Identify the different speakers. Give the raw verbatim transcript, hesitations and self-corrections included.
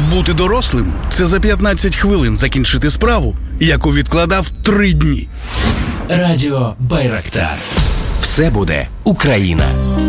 Speaker 1: Бути дорослим – це за п'ятнадцять хвилин закінчити справу, яку відкладав три дні.
Speaker 2: Радіо Байрактар. Все буде Україна.